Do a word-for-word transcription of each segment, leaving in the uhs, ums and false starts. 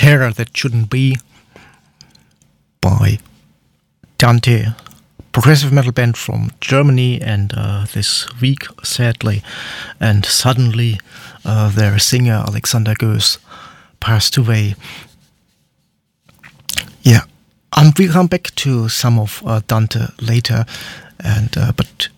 Terror That Shouldn't Be by Dante, progressive metal band from Germany, and uh, this week, sadly and suddenly, uh, their singer Alexander Goes passed away. Yeah, um, we'll come back to some of uh, Dante later, and uh, but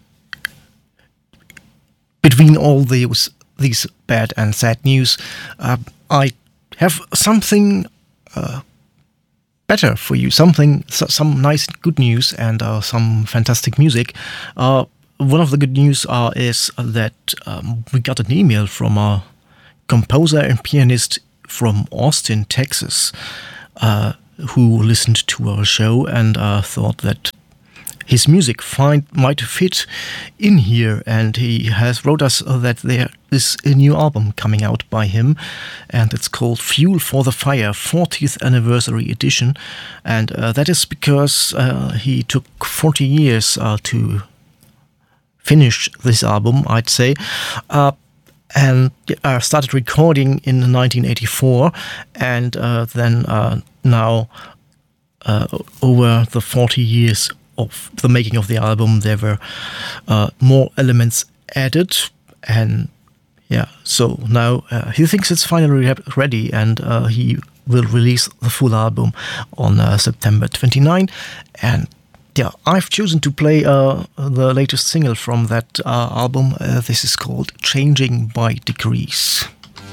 between all these these bad and sad news, uh, I have something uh, better for you, something, some nice good news and uh, some fantastic music. Uh, one of the good news uh, is that um, we got an email from a composer and pianist from Austin, Texas, uh, who listened to our show and uh, thought that his music find, might fit in here, and he has wrote us that there is a new album coming out by him, and it's called Fuel for the Fire fortieth Anniversary Edition, and uh, that is because uh, he took forty years uh, to finish this album, I'd say, uh, and uh, started recording in nineteen eighty-four, and uh, then uh, now uh, over the forty years of the making of the album, there were uh, more elements added, and yeah, so now uh, he thinks it's finally ready, and uh, he will release the full album on uh, September twenty-ninth. And yeah, I've chosen to play uh, the latest single from that uh, album. Uh, this is called Changing by Degrees.